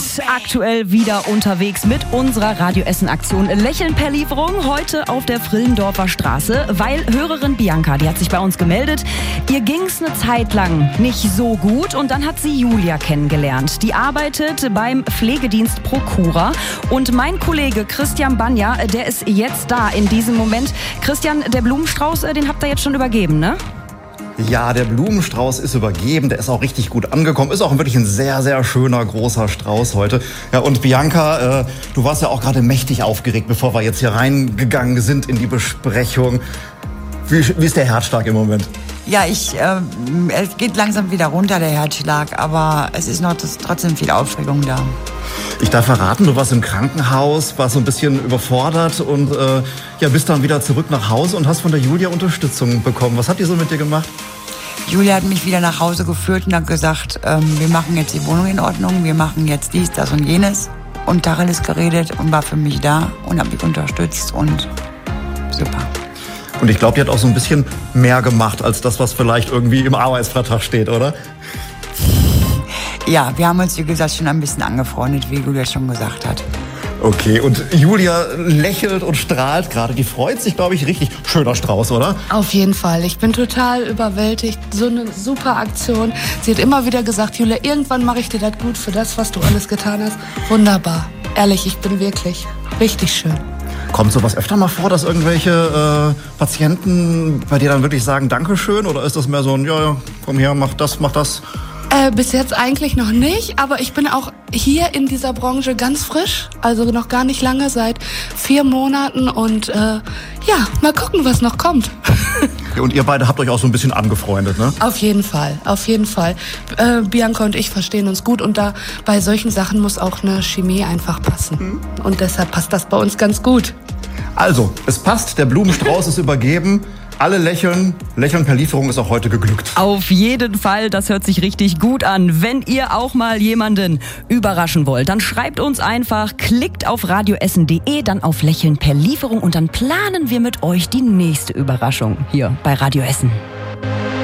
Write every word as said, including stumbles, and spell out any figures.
aktuell wieder unterwegs mit unserer Radio Essen Aktion Lächeln per Lieferung. Heute auf der Frillendorfer Straße, weil Hörerin Bianca, die hat sich bei uns gemeldet. Ihr ging's eine Zeit lang nicht so gut und dann hat sie Julia kennengelernt. Die arbeitet beim Pflegedienst Procura und mein Kollege Christian Banja, der ist jetzt da in diesem Moment. Christian, der Blumenstrauß, den habt ihr jetzt schon übergeben, ne? Ja, der Blumenstrauß ist übergeben, der ist auch richtig gut angekommen. Ist auch wirklich ein sehr, sehr schöner, großer Strauß heute. Ja, und Bianca, äh, du warst ja auch gerade mächtig aufgeregt, bevor wir jetzt hier reingegangen sind in die Besprechung. Wie, wie ist der Herzschlag im Moment? Ja, ich, äh, es geht langsam wieder runter, der Herzschlag, aber es ist noch das, trotzdem viel Aufregung da. Ich darf verraten, du warst im Krankenhaus, warst so ein bisschen überfordert und äh, ja, bist dann wieder zurück nach Hause und hast von der Julia Unterstützung bekommen. Was hat die so mit dir gemacht? Julia hat mich wieder nach Hause geführt und hat gesagt, ähm, wir machen jetzt die Wohnung in Ordnung, wir machen jetzt dies, das und jenes. Und Tacheles geredet und war für mich da und hat mich unterstützt und super. Und ich glaube, die hat auch so ein bisschen mehr gemacht als das, was vielleicht irgendwie im Arbeitsvertrag steht, oder? Ja, wir haben uns, wie gesagt, schon ein bisschen angefreundet, wie Julia schon gesagt hat. Okay, und Julia lächelt und strahlt gerade. Die freut sich, glaube ich, richtig. Schöner Strauß, oder? Auf jeden Fall. Ich bin total überwältigt. So eine super Aktion. Sie hat immer wieder gesagt, Julia, irgendwann mache ich dir das gut für das, was du alles getan hast. Wunderbar. Ehrlich, ich bin wirklich richtig schön. Kommt sowas öfter mal vor, dass irgendwelche äh, Patienten bei dir dann wirklich sagen, Dankeschön? Oder ist das mehr so ein, ja, ja, komm her, mach das, mach das? Äh, bis jetzt eigentlich noch nicht, aber ich bin auch hier in dieser Branche ganz frisch, also noch gar nicht lange, seit vier Monaten und äh, ja, mal gucken, was noch kommt. Und ihr beide habt euch auch so ein bisschen angefreundet, ne? Auf jeden Fall, auf jeden Fall. Äh, Bianca und ich verstehen uns gut und da bei solchen Sachen muss auch eine Chemie einfach passen. Mhm. Und deshalb passt das bei uns ganz gut. Also, es passt, der Blumenstrauß ist übergeben. Alle lächeln. Lächeln per Lieferung ist auch heute geglückt. Auf jeden Fall, das hört sich richtig gut an. Wenn ihr auch mal jemanden überraschen wollt, dann schreibt uns einfach, klickt auf radioessen punkt de, dann auf Lächeln per Lieferung und dann planen wir mit euch die nächste Überraschung hier bei Radio Essen.